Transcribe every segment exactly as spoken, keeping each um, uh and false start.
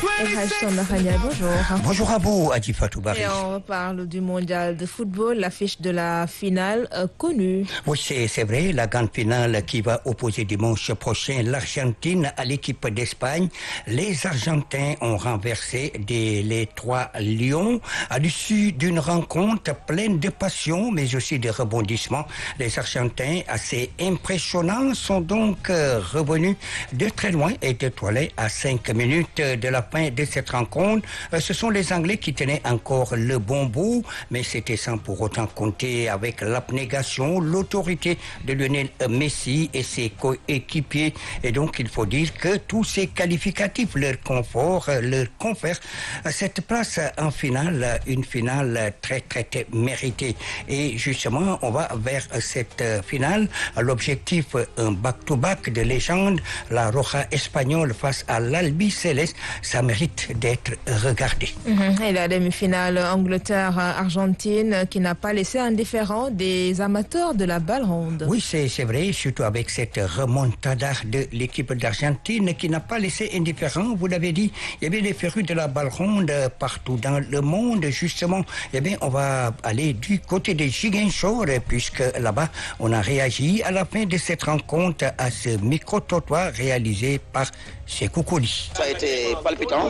Bonjour. Bonjour à vous, Adi Fatou Barry. Et on parle du mondial de football, l'affiche de la finale euh, connue. Oui, c'est, c'est vrai, la grande finale qui va opposer dimanche prochain l'Argentine à l'équipe d'Espagne. Les Argentins ont renversé des, les trois Lions à l'issue d'une rencontre pleine de passion, mais aussi de rebondissements. Les Argentins, assez impressionnants, sont donc euh, revenus de très loin et étoilés à cinq minutes de la fin de cette rencontre. Euh, ce sont les Anglais qui tenaient encore le bon bout, mais c'était sans pour autant compter avec l'abnégation, l'autorité de Lionel Messi et ses coéquipiers. Et donc, il faut dire que tous ces qualificatifs, leur confort, leur confèrent cette place en finale, une finale très, très, très méritée. Et justement, on va vers cette finale. L'objectif, un back-to-back de légende, la Roja espagnole face à l'Albi Céleste, ça mérite d'être regardé. Mmh. Et la demi-finale Angleterre-Argentine qui n'a pas laissé indifférent des amateurs de la balle ronde. Oui, c'est, c'est vrai, surtout avec cette remontada de l'équipe d'Argentine qui n'a pas laissé indifférent. Vous l'avez dit, il y avait des férus de la balle ronde partout dans le monde. Justement, eh bien, on va aller du côté de Ziguinchor puisque là-bas, on a réagi à la fin de cette rencontre à ce micro-trottoir réalisé par Sékou Koli. Ça a été palpitant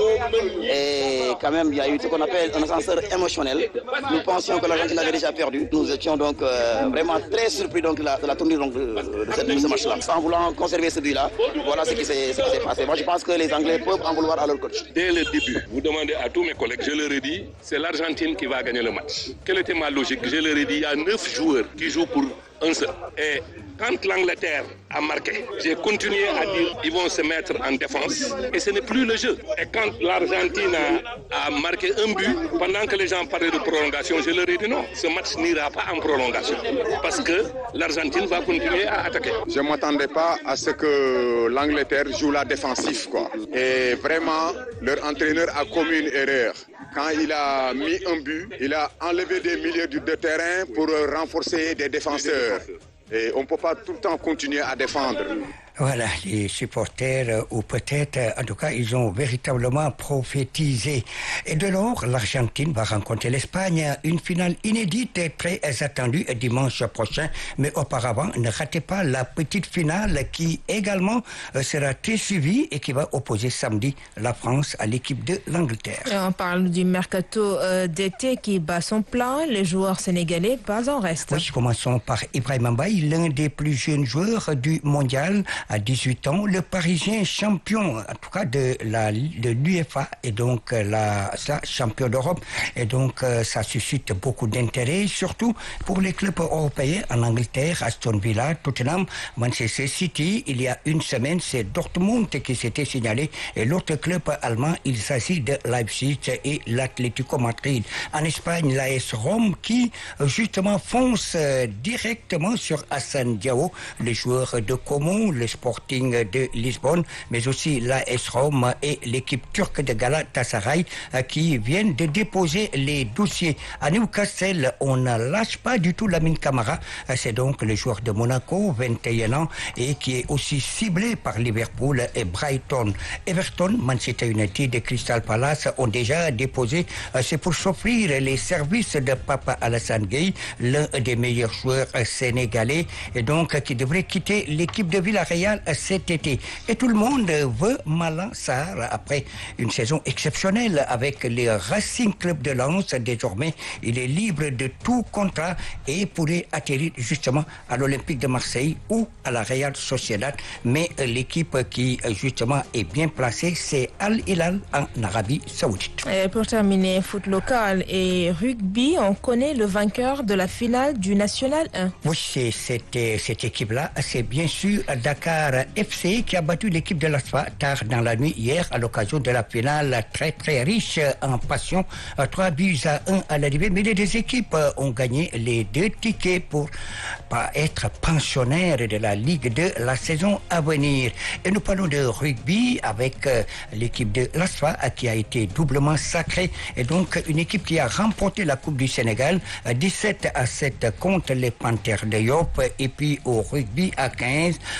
et quand même il y a eu ce qu'on appelle un ascenseur émotionnel. Nous pensions que l'Argentine avait déjà perdu. Nous étions donc euh, vraiment très surpris donc, de la, de la tournure donc, de, de, cette, de ce match-là. En voulant conserver ce but-là, voilà ce qui, s'est, ce qui s'est passé. Moi je pense que les Anglais peuvent en vouloir à leur coach. Dès le début, vous demandez à tous mes collègues, je leur ai dit, c'est l'Argentine qui va gagner le match. Quelle était ma logique? Je leur ai dit, il y a neuf joueurs qui jouent pour un seul. Et quand l'Angleterre a marqué, j'ai continué à dire ils vont se mettre en défense et ce n'est plus le jeu. Et quand l'Argentine a, a marqué un but, pendant que les gens parlaient de prolongation, je leur ai dit non, ce match n'ira pas en prolongation parce que l'Argentine va continuer à attaquer. Je ne m'attendais pas à ce que l'Angleterre joue la défensive, quoi. Et vraiment, leur entraîneur a commis une erreur. Quand il a mis un but, il a enlevé des milieux de terrain pour renforcer des défenseurs. Et on ne peut pas tout le temps continuer à défendre. Voilà, les supporters, ou peut-être, en tout cas, ils ont véritablement prophétisé. Et de lors, l'Argentine va rencontrer l'Espagne, une finale inédite et très attendue dimanche prochain. Mais auparavant, ne ratez pas la petite finale qui également sera très suivie et qui va opposer samedi la France à l'équipe de l'Angleterre. Et on parle du mercato euh, d'été qui bat son plein. Les joueurs sénégalais pas en reste. Oui, commençons par Ibrahima Mbaye, l'un des plus jeunes joueurs du mondial. À dix-huit ans, le Parisien champion, en tout cas de la de l'U F A et donc la, la champion d'Europe. Et donc ça suscite beaucoup d'intérêt, surtout pour les clubs européens en Angleterre, Aston Villa, Tottenham, Manchester City. Il y a une semaine, c'est Dortmund qui s'était signalé et l'autre club allemand, il s'agit de Leipzig et l'Atlético Madrid. En Espagne, l'A S Rome qui justement fonce directement sur Hassan Diao, le joueur de Como, le Sporting de Lisbonne, mais aussi l'A S Rome et l'équipe turque de Galatasaray euh, qui viennent de déposer les dossiers. À Newcastle, on ne lâche pas du tout Lamine Camara. Euh, c'est donc le joueur de Monaco, vingt et un ans, et qui est aussi ciblé par Liverpool et Brighton. Everton, Manchester United et Crystal Palace ont déjà déposé. Euh, c'est pour s'offrir les services de Papa Alassane Gueye, l'un des meilleurs joueurs euh, sénégalais, et donc euh, qui devrait quitter l'équipe de Villarreal cet été. Et tout le monde veut Malang Sarr après une saison exceptionnelle avec les Racing Club de Lens. Désormais, il est libre de tout contrat et pourrait atterrir justement à l'Olympique de Marseille ou à la Real Sociedad. Mais l'équipe qui justement est bien placée, c'est Al Hilal en Arabie Saoudite. Et pour terminer, foot local et rugby, on connaît le vainqueur de la finale du National un. Oui, c'est cette, cette équipe-là, c'est bien sûr Dakar F C qui a battu l'équipe de l'A S F A tard dans la nuit hier à l'occasion de la finale très très riche en passion. Trois buts à un à l'arrivée, mais les deux équipes ont gagné les deux tickets pour pas être pensionnaires de la Ligue de la saison à venir. Et nous parlons de rugby avec l'équipe de l'A S F A qui a été doublement sacrée et donc une équipe qui a remporté la Coupe du Sénégal dix-sept à sept contre les Panthères de Yoff et puis au rugby à quinze. En plus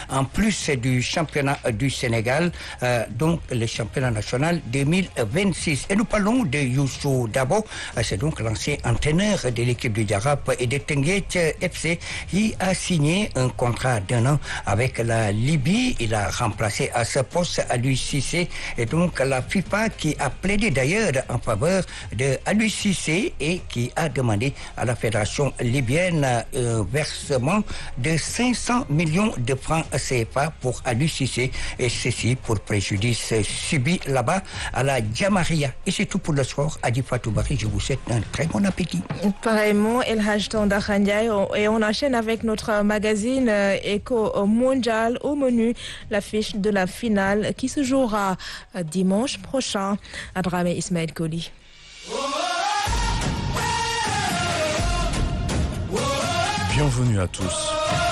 plus du championnat du Sénégal, euh, donc le championnat national deux mille vingt-six. Et nous parlons de Youssou Dabo, euh, c'est donc l'ancien entraîneur de l'équipe du Diarap et de Teungueth F C. Il a signé un contrat d'un an avec la Libye. Il a remplacé à ce poste Aliou Cissé et donc la FIFA qui a plaidé d'ailleurs en faveur de Aliou Cissé et qui a demandé à la fédération libyenne un versement de cinq cents millions de francs C F A pour Aliou Cissé et ceci pour préjudice subi là-bas à la Jamaria. Et c'est tout pour le soir. Adi Fatou Bari, je vous souhaite un très bon appétit. Pareillement, El Hadj Tanda Khandiaye, et on enchaîne avec notre magazine Éco Mondial. Au menu, l'affiche de la finale qui se jouera dimanche prochain à Dramé Ismaël Koli. Bienvenue à tous.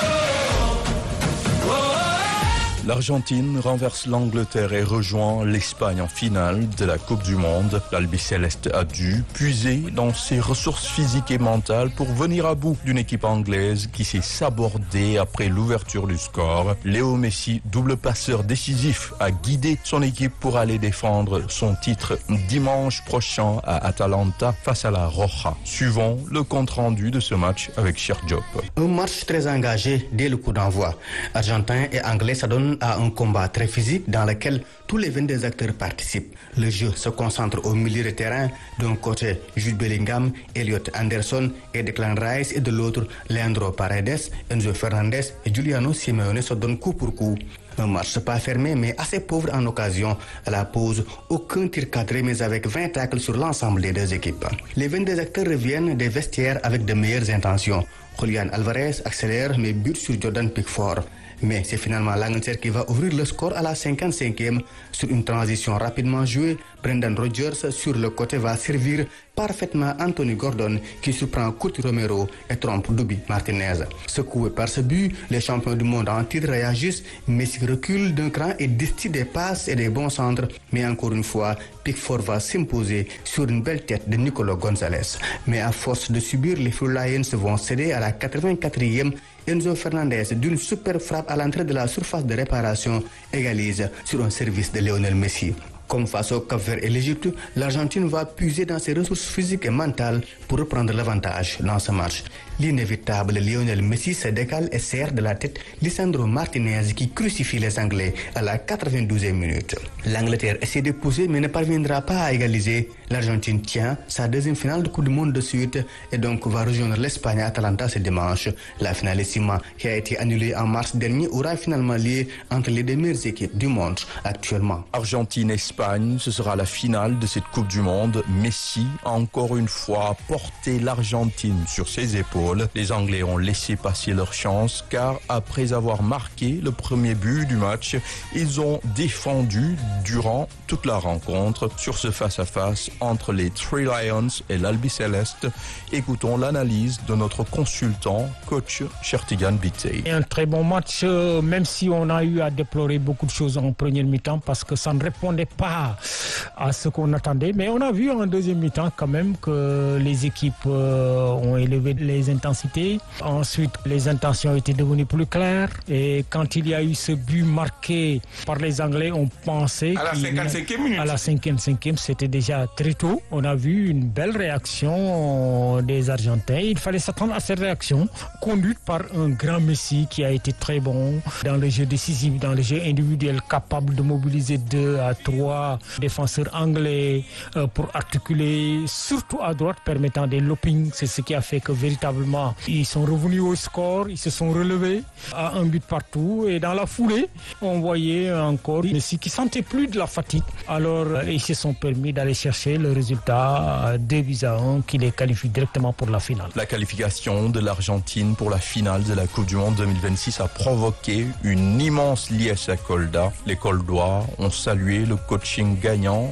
L'Argentine renverse l'Angleterre et rejoint l'Espagne en finale de la Coupe du Monde. L'Albiceleste a dû puiser dans ses ressources physiques et mentales pour venir à bout d'une équipe anglaise qui s'est sabordée après l'ouverture du score. Léo Messi, double passeur décisif, a guidé son équipe pour aller défendre son titre dimanche prochain à Atalanta face à la Roja. Suivons le compte-rendu de ce match avec Cheikh Diop. Un match très engagé dès le coup d'envoi. Argentins et Anglais s'adonnent à un combat très physique dans lequel tous les vingt-deux acteurs participent. Le jeu se concentre au milieu de terrain, d'un côté Jude Bellingham, Elliot Anderson et Declan Rice, et de l'autre Leandro Paredes, Enzo Fernandez et Giuliano Simeone se donnent coup pour coup. Un match pas fermé mais assez pauvre en occasion. À la pause, aucun tir cadré mais avec vingt tacles sur l'ensemble des deux équipes. Les vingt-deux acteurs reviennent des vestiaires avec de meilleures intentions. Julian Alvarez accélère mais bute sur Jordan Pickford. Mais c'est finalement l'Angleterre qui va ouvrir le score à la cinquante-cinquième. Sur une transition rapidement jouée, Brendan Rodgers sur le côté va servir parfaitement Anthony Gordon qui surprend Curti Romero et trompe Dubi Martinez. Secoués par ce but, les champions du monde en titre réagissent. Messi recule d'un cran et distille des passes et des bons centres. Mais encore une fois, Pickford va s'imposer sur une belle tête de Nicolas Gonzalez. Mais à force de subir, les Blue Lions vont céder à la quatre-vingt-quatrième. Enzo Fernandez, d'une super frappe à l'entrée de la surface de réparation, égalise sur un service de Lionel Messi. Comme face au Cap-Vert et l'Égypte, l'Argentine va puiser dans ses ressources physiques et mentales pour reprendre l'avantage dans ce match. L'inévitable Lionel Messi se décale et serre de la tête Lisandro Martinez qui crucifie les Anglais à la quatre-vingt-douzième minute. L'Angleterre essaie de pousser mais ne parviendra pas à égaliser. L'Argentine tient sa deuxième finale de Coupe du Monde de suite et donc va rejoindre l'Espagne à Atalanta ce dimanche. La finalissima qui a été annulée en mars dernier aura finalement lieu entre les deux meilleures équipes du monde actuellement. Argentine-Espagne, ce sera la finale de cette Coupe du Monde. Messi a encore une fois porté l'Argentine sur ses épaules. Les Anglais ont laissé passer leur chance car après avoir marqué le premier but du match, ils ont défendu durant toute la rencontre sur ce face-à-face entre les Three Lions et l'Albiceleste. Écoutons l'analyse de notre consultant, coach Chertigan Bitey. Un très bon match, même si on a eu à déplorer beaucoup de choses en première mi-temps parce que ça ne répondait pas à ce qu'on attendait. Mais on a vu en deuxième mi-temps quand même que les équipes ont élevé les intensités. Ensuite, les intentions étaient devenues plus claires. Et quand il y a eu ce but marqué par les Anglais, on pensait à la cinquante-cinquième minute. À la cinquante-cinquième, c'était déjà très tôt. On a vu une belle réaction des Argentins. Il fallait s'attendre à cette réaction, conduite par un grand Messi qui a été très bon dans le jeu décisif, dans le jeu individuel, capable de mobiliser deux à trois défenseurs anglais euh, pour articuler, surtout à droite, permettant des loopings. C'est ce qui a fait que véritablement, ils sont revenus au score, ils se sont relevés à un but partout. Et dans la foulée, on voyait encore Messi qui sentait plus de la fatigue. Alors, ils se sont permis d'aller chercher le résultat deux buts à un qui les qualifie directement pour la finale. La qualification de l'Argentine pour la finale de la Coupe du Monde deux mille vingt-six a provoqué une immense liesse à Kolda. Les Koldois ont salué le coaching gagnant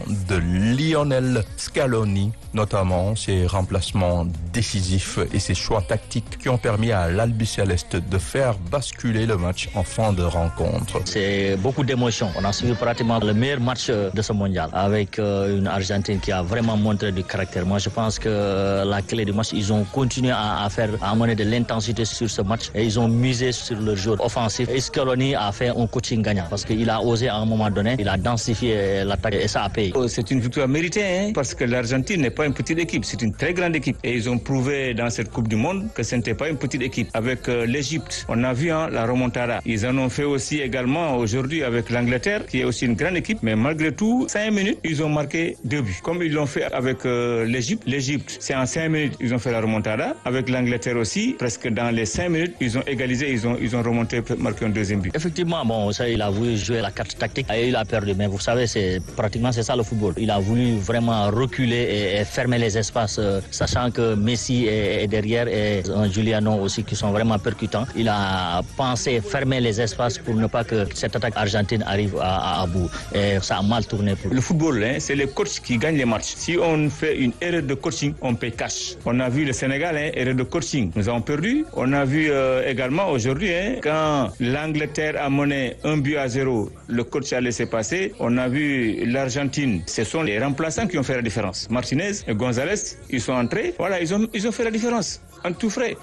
de Lionel Scaloni, notamment ses remplacements décisifs et ses choix tactiques qui ont permis à l'Albiceleste de faire basculer le match en fin de rencontre. C'est beaucoup d'émotions. On a suivi pratiquement le meilleur match de ce mondial avec une Argentine qui a vraiment montré du caractère. Moi, je pense que la clé du match, ils ont continué à, à faire, à amener de l'intensité sur ce match et ils ont misé sur le jeu offensif. Et Scaloni a fait un coaching gagnant parce qu'il a osé à un moment donné, il a densifié l'attaque et ça a payé. C'est une victoire méritée hein, parce que l'Argentine n'est pas une petite équipe, c'est une très grande équipe. Et ils ont prouvé dans cette Coupe du Monde que ce n'était pas une petite équipe. Avec euh, l'Égypte, on a vu hein, la remontada. Ils en ont fait aussi également aujourd'hui avec l'Angleterre, qui est aussi une grande équipe. Mais malgré tout, cinq minutes, ils ont marqué deux buts. Comme ils l'ont fait avec euh, l'Égypte. L'Égypte, c'est en cinq minutes, ils ont fait la remontada. Avec l'Angleterre aussi, presque dans les cinq minutes, ils ont égalisé, ils ont, ils ont remonté, marqué un deuxième but. Effectivement, bon, ça, il a voulu jouer la carte tactique et il a perdu. Mais vous savez, c'est pratiquement c'est ça le football. Il a voulu vraiment reculer et, et fermer les espaces, euh, sachant que Messi est, est derrière et un Giuliano aussi qui sont vraiment percutants. Il a pensé fermer les espaces pour ne pas que cette attaque argentine arrive à, à, à bout. Et ça a mal tourné. Pour... Le football, hein, c'est les coachs qui gagnent les matchs. Si on fait une erreur de coaching, on paye cash. On a vu le Sénégal, hein, erreur de coaching. Nous avons perdu. On a vu euh, également aujourd'hui, hein, quand l'Angleterre a mené un but à zéro, le coach a laissé passer. On a vu l'Argentine. Ce sont les remplaçants qui ont fait la différence. Martinez et Gonzalez, ils sont entrés. Voilà, ils ont, ils ont fait la différence. En tout frais.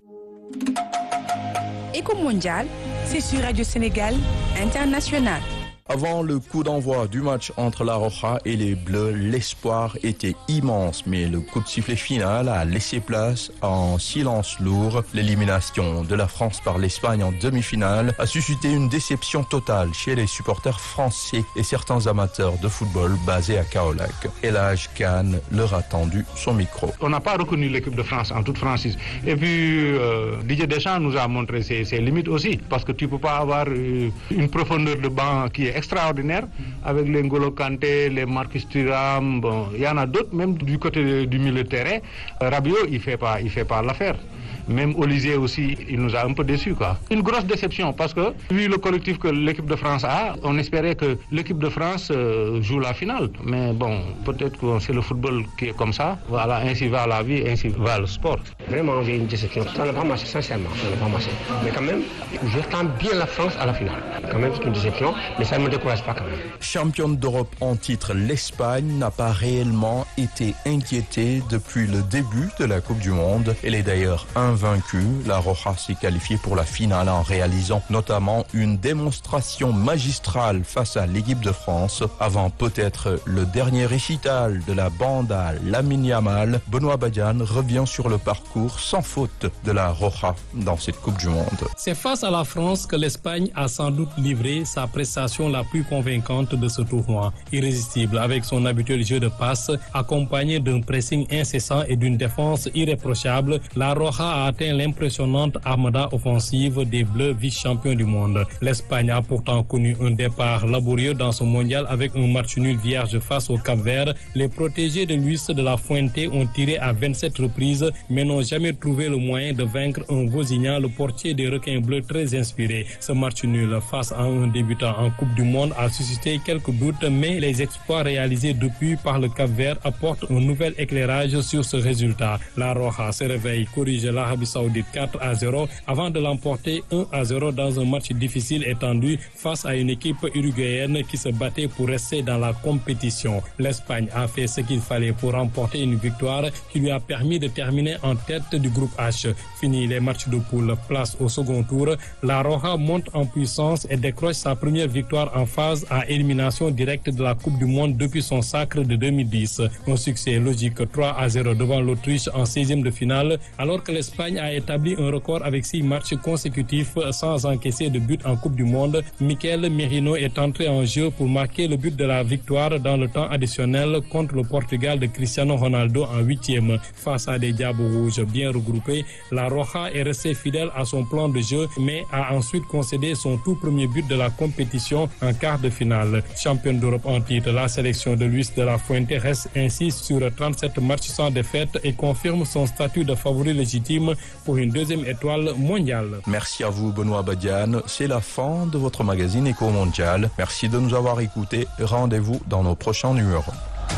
Éco Mondial, c'est sur Radio Sénégal International. Avant le coup d'envoi du match entre la Roja et les Bleus, l'espoir était immense, mais le coup de sifflet final a laissé place à un silence lourd. L'élimination de la France par l'Espagne en demi-finale a suscité une déception totale chez les supporters français et certains amateurs de football basés à Kaolack. El Hadj Kane leur a tendu son micro. On n'a pas reconnu l'équipe de France en toute franchise. Et puis euh, Didier Deschamps nous a montré ses, ses limites aussi, parce que tu ne peux pas avoir euh, une profondeur de banc qui est extraordinaire avec les N'Golo Kanté, les Marcus Thuram, bon, il y en a d'autres même du côté du milieu de terrain. Rabiot, il fait pas, il fait pas l'affaire. Même Olysée aussi, il nous a un peu déçus, quoi. Une grosse déception parce que, vu le collectif que l'équipe de France a, on espérait que l'équipe de France euh, joue la finale. Mais bon, peut-être que c'est le football qui est comme ça. Voilà, ainsi va la vie, ainsi va le sport. Vraiment, j'ai une déception. Ça n'a pas marché, sincèrement, ça n'a pas marché. Mais quand même, j'attends bien la France à la finale. Quand même, c'est une déception, mais ça ne me décourage pas quand même. Championne d'Europe en titre, l'Espagne n'a pas réellement été inquiétée depuis le début de la Coupe du Monde. Elle est d'ailleurs invaincue. La Roja s'est qualifiée pour la finale en réalisant notamment une démonstration magistrale face à l'équipe de France. Avant peut-être le dernier récital de la bande à Lamine Yamal, Benoît Badiane revient sur le parcours sans faute de la Roja dans cette Coupe du Monde. C'est face à la France que l'Espagne a sans doute livré sa prestation la plus convaincante de ce tournoi. Irrésistible avec son habituel jeu de passe, accompagné d'un pressing incessant et d'une défense irréprochable, la Roja a atteint l'impressionnante armada offensive des Bleus vice-champions du monde. L'Espagne a pourtant connu un départ laborieux dans ce mondial avec un match nul vierge face au Cap-Vert. Les protégés de Luis de la Fuente ont tiré à vingt-sept reprises mais n'ont jamais trouvé le moyen de vaincre un Vozinha, le portier des requins bleus très inspiré. Ce match nul face à un débutant en Coupe du Monde a suscité quelques doutes, mais les exploits réalisés depuis par le Cap-Vert apportent un nouvel éclairage sur ce résultat. La Roja se réveille, corrige l'Arabie Saoudite quatre à zéro avant de l'emporter un à zéro dans un match difficile et tendu face à une équipe uruguayenne qui se battait pour rester dans la compétition. L'Espagne a fait ce qu'il fallait pour remporter une victoire qui lui a permis de terminer en tête du groupe H. Fini les matchs de poule, place au second tour. La Roja monte en puissance et décroche sa première victoire en phase à élimination directe de la Coupe du Monde depuis son sacre de deux mille dix. Un succès logique trois à zéro devant l'Autriche en seizième de finale, alors que l'Espagne a établi un record avec six matchs consécutifs sans encaisser de but en Coupe du Monde. Mikel Merino est entré en jeu pour marquer le but de la victoire dans le temps additionnel contre le Portugal de Cristiano Ronaldo en huitième. Face à des Diables rouges bien regroupés, la Roja est restée fidèle à son plan de jeu mais a ensuite concédé son tout premier but de la compétition en quart de finale. Championne d'Europe en titre, la sélection de Luis de la Fuente reste ainsi sur trente-sept matchs sans défaite et confirme son statut de favori légitime pour une deuxième étoile mondiale. Merci à vous Benoît Badiane. C'est la fin de votre magazine Éco Mondial. Merci de nous avoir écoutés. Rendez-vous dans nos prochains numéros.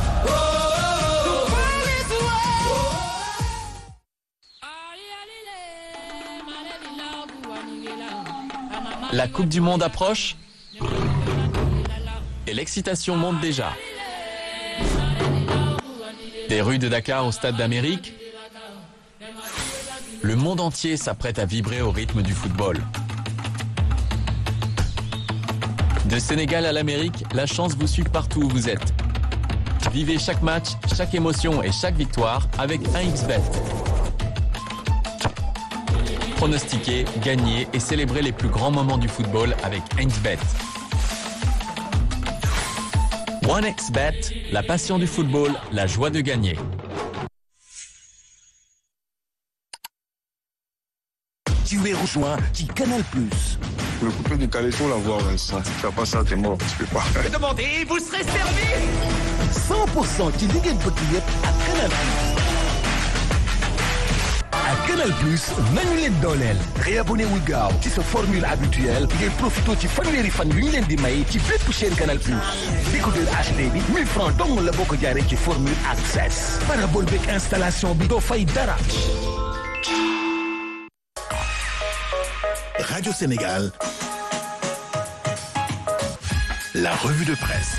La Coupe du Monde approche et l'excitation monte déjà. Des rues de Dakar au Stade d'Amérique, le monde entier s'apprête à vibrer au rythme du football. De Sénégal à l'Amérique, la chance vous suit partout où vous êtes. Vivez chaque match, chaque émotion et chaque victoire avec un X bet. Pronostiquez, gagnez et célébrez les plus grands moments du football avec un X bet. one X bet, la passion du football, la joie de gagner. Tu es rejoint qui Canal plus. Le coupé du caleçon, la voix, ça. Tu fais pas ça, t'es mort, tu peux pas. Demandez, vous serez servi cent pour cent ci li ngeen bëgg yëpp ak Canal plus. ak Canal plus nañu leen dooleel. réabonné wul gaaw ci sa formule habituelle ngeen profité ci fanweeri fan yu ñu leen di may ci bépp chaîne Canal plus. décodeur H D bi mille francs dong la boo ko jaaree ci formule access. parabole beeg installation bi doo fay dara. Radio Sénégal, la revue de presse.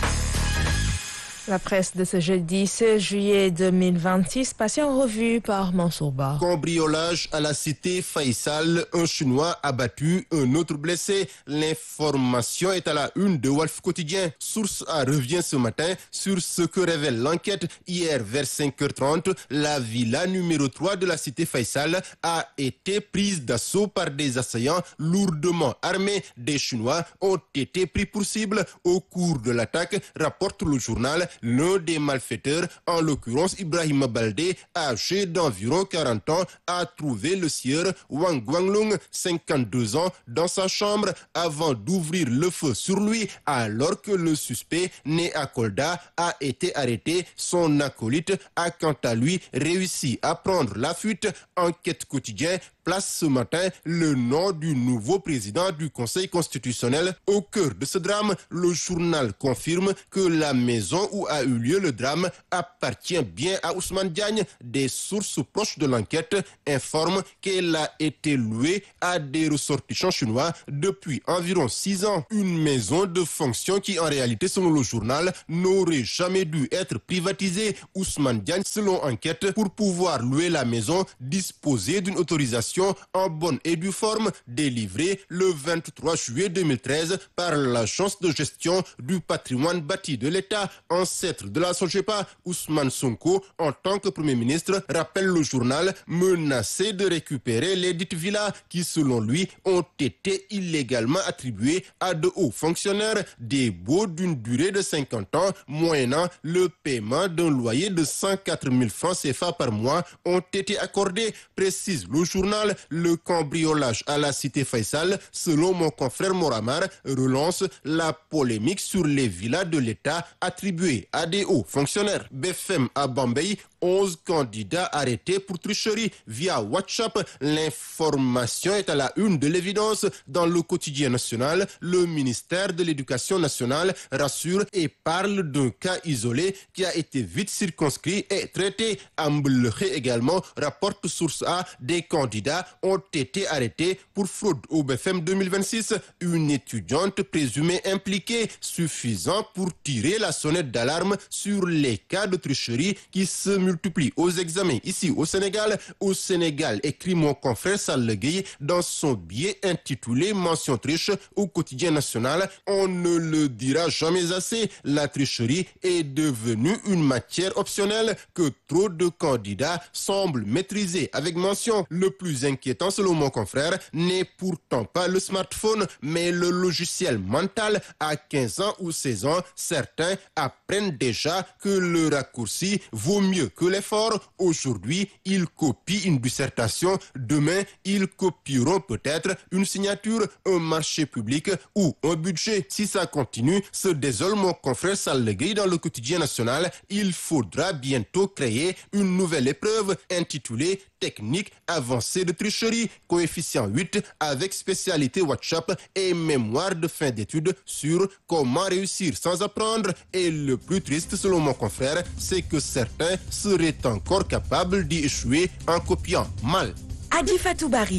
La presse de ce jeudi seize juillet deux mille vingt-six, passée en revue par Mansour Ba. Cambriolage à la cité Faisal, un Chinois abattu, un autre blessé. L'information est à la une de Walf Quotidien. Source A revient ce matin sur ce que révèle l'enquête. Hier, vers cinq heures trente, la villa numéro trois de la cité Faisal a été prise d'assaut par des assaillants lourdement armés. Des Chinois ont été pris pour cible. Au cours de l'attaque, rapporte le journal, l'un des malfaiteurs, en l'occurrence Ibrahima Baldé, âgé d'environ quarante ans, a trouvé le sieur Wang Guanglong, cinquante-deux ans, dans sa chambre avant d'ouvrir le feu sur lui, alors que le suspect, né à Kolda, a été arrêté. Son acolyte a quant à lui réussi à prendre la fuite. Enquête quotidien place ce matin le nom du nouveau président du Conseil constitutionnel. Au cœur de ce drame, le journal confirme que la maison où a eu lieu le drame appartient bien à Ousmane Diagne. Des sources proches de l'enquête informent qu'elle a été louée à des ressortissants chinois depuis environ six ans. Une maison de fonction qui, en réalité, selon le journal, n'aurait jamais dû être privatisée. Ousmane Diagne, selon enquête, pour pouvoir louer la maison, disposait d'une autorisation en bonne et due forme délivrée le vingt-trois juillet deux mille treize par l'agence de gestion du patrimoine bâti de l'État, ancêtre de la SOGEPA. Ousmane Sonko, en tant que Premier ministre, rappelle le journal, menacé de récupérer les dites villas qui, selon lui, ont été illégalement attribuées à de hauts fonctionnaires. Des baux d'une durée de cinquante ans, moyennant le paiement d'un loyer de cent quatre mille francs C F A par mois, ont été accordés, précise le journal. Le cambriolage à la cité Faisal, selon mon confrère Moramar, relance la polémique sur les villas de l'État attribuées à des hauts fonctionnaires. B F M à Bombay, onze candidats arrêtés pour tricherie via WhatsApp. L'information est à la une de l'évidence. Dans le quotidien national, le ministère de l'Éducation nationale rassure et parle d'un cas isolé qui a été vite circonscrit et traité. Ambleché également rapporte source A, des candidats ont été arrêtés pour fraude au B F M deux mille vingt-six. Une étudiante présumée impliquée, suffisant pour tirer la sonnette d'alarme sur les cas de tricherie qui se multiplient aux examens ici au Sénégal. Au Sénégal, écrit mon confrère Sall Gueye dans son billet intitulé Mention triche au quotidien national. On ne le dira jamais assez, la tricherie est devenue une matière optionnelle que trop de candidats semblent maîtriser avec mention. Le plus inquiétant, selon mon confrère, n'est pourtant pas le smartphone, mais le logiciel mental. À quinze ans ou seize ans, certains apprennent déjà que le raccourci vaut mieux que l'effort. Aujourd'hui, ils copient une dissertation. Demain, ils copieront peut-être une signature, un marché public ou un budget. Si ça continue, se désole mon confrère Sallegui dans le quotidien national. Il faudra bientôt créer une nouvelle épreuve intitulée Technique avancée de tricherie, coefficient huit avec spécialité WhatsApp et mémoire de fin d'études sur comment réussir sans apprendre. Et le plus triste, selon mon confrère, c'est que certains seraient encore capables d'y échouer en copiant mal. Adi Fatou Bari.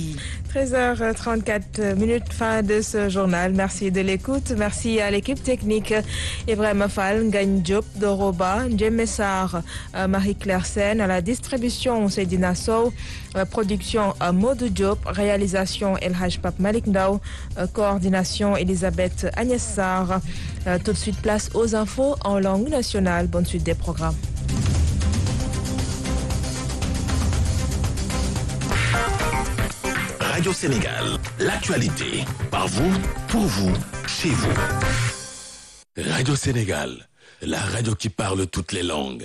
treize heures trente-quatre minutes, fin de ce journal. Merci de l'écoute. Merci à l'équipe technique. Ibrahima Fall, Ngagne Diop, Doroba, Djemessar, Marie-Claire Sen, à la distribution Seydina Sow, production Modou Diop, réalisation El Hadj Pape Malick Ndao, coordination Elisabeth Agnès Sarr. Tout de suite, place aux infos en langue nationale. Bonne suite des programmes. Radio Sénégal, l'actualité, par vous, pour vous, chez vous. Radio Sénégal, la radio qui parle toutes les langues.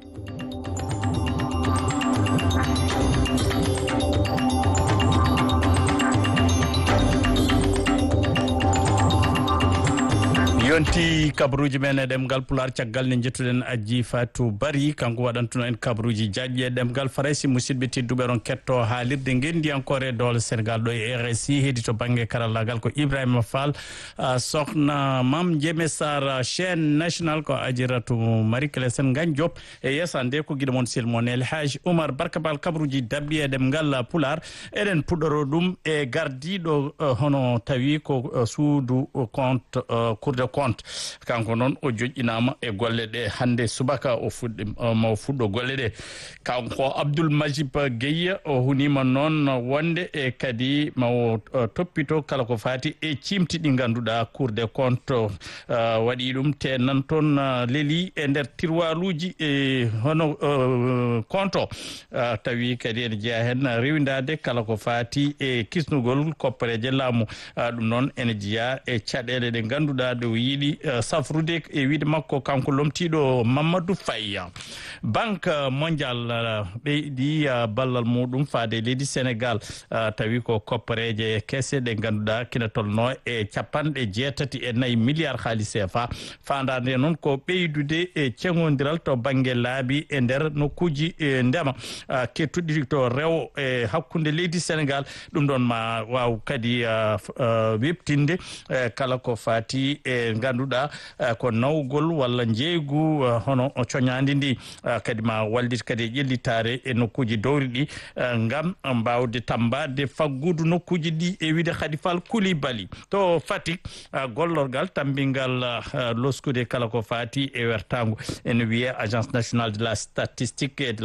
yonti kabruji men e ɗemgal pular caggal ne jettuɗen aji Fatou Bari kanko waɗantuno en kabruji jaƴƴe ɗemgal faraysi musidɓe tedduɓe ron ketto haalirde ngendi encore e doole Sénégal ɗo e R S I heedi to banggue karallagal ko Ibrahima Fall uh, sohna Mam Jeme Sar chaîne national ko ajiratu Marie Clesen Ngagne Diop e yesande ko guiɗo moon silmon El Hadj Oumar Barkabal kabruji dabɓi e ɗemgal pular eɗen puɗɗoro ɗum e gardiɗo uh, hono tawi ko uh, suudu uh, compte uh, cour de compte kanko noon o joƴƴinama e golle ɗe hande subaka o fuɗɗi mo fuɗɗo golle ɗe kanko Abdoul Majib Gueye o hunima noon wonde e kadi mawo toppito kala ko fati e cimti ɗi ganduɗa cour des comptes waɗi ɗum te nan toon leeli e nder tirwaluji e hono compte o tawi kadi ene jeeya hen rewidade kala ko fati e kisnugol koppareje laamu ɗum noon ene jeeya e caɗele ɗe ganduɗa ɗo yiiɗi safrude e wiide makko kanko lomtiɗo Mamadou Faye. Banque mondial ɓeydi ballal muɗum faade leydi Sénégal tawi ko koppareje kese ɗe ganduɗa kina tolno e capanɗe jeetati e nayyi milliard haali C F A fandade noon ko ɓeydude e ceŋodiral to banggue laabi e nder nokkuji e ndema kettuɗi to rewo e hakkude leydi Sénégal ɗum ɗon ma waw kadi webtinde kala ko fati e ganduɗa ko nawgol walla jeeygu hono coñadi ndi kadi ma waldit kadi e ƴellitare e nokkuji dowri ɗi ngam mbawde tambade faggudu nokkuji ɗi e wiide Khady Fall Coulibaly to Fatick gollorgal tambingal loskude kala ko fati e wertago ene wiye agence nationale de la statistique et de